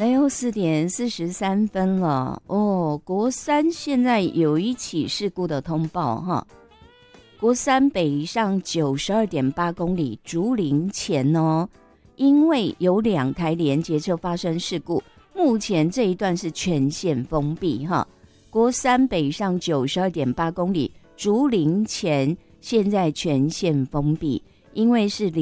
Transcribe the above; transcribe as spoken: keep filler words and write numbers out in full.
哎呦，四点四十三分了哦。国三现在有一起事故的通报哈，国三北上九十二点八公里竹林前哦，因为有两台连接车发生事故，目前这一段是全线封闭哈。国三北上九十二点八公里竹林前现在全线封闭，因为是